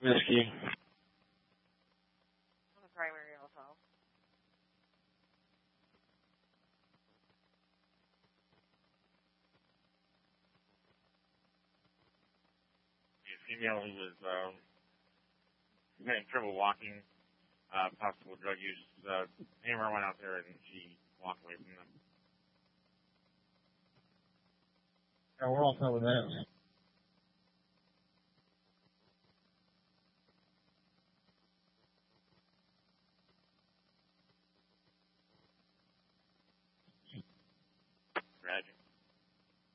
Whiskey. On the primary also. A female who was having trouble walking, possible drug use. Hammer went out there and she walked away from them. Yeah, we're all covered that.